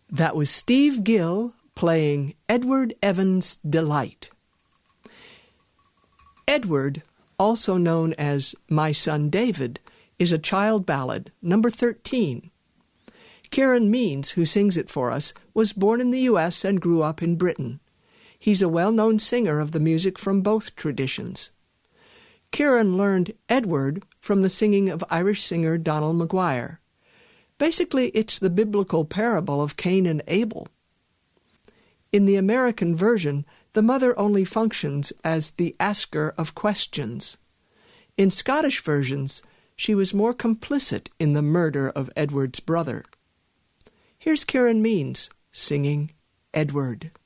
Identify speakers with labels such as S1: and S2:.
S1: That was Steve Gill playing Edward Evans' Delight. Edward, also known as My Son David, is a child ballad, number 13. Kieran Means, who sings it for us, was born in the U.S. and grew up in Britain. He's a well-known singer of the music from both traditions. Kieran learned Edward from the singing of Irish singer Donald Maguire. Basically, it's the biblical parable of Cain and Abel. In the American version, the mother only functions as the asker of questions. In Scottish versions, she was more complicit in the murder of Edward's brother. Here's Kieran Means singing Edward.